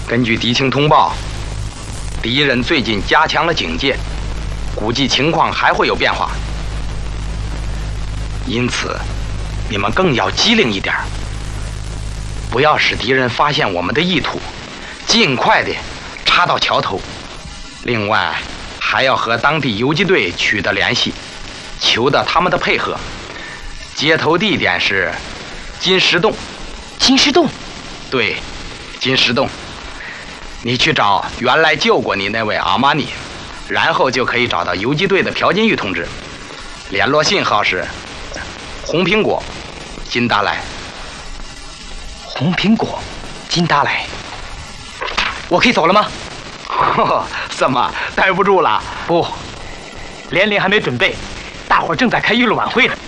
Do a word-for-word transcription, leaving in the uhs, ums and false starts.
根据敌情通报，敌人最近加强了警戒，估计情况还会有变化。因此，你们更要机灵一点，不要使敌人发现我们的意图，尽快的插到桥头。另外，还要和当地游击队取得联系，求得他们的配合。接头地点是金石洞。 金石洞？ 对，金石洞。你去找原来救过你那位阿玛尼，然后就可以找到游击队的朴金玉同志。联络信号是红苹果，金达莱。 红苹果，金达莱。我可以走了吗？ 怎么待不住了？ 不，连连还没准备，大伙儿正在开娱乐晚会呢。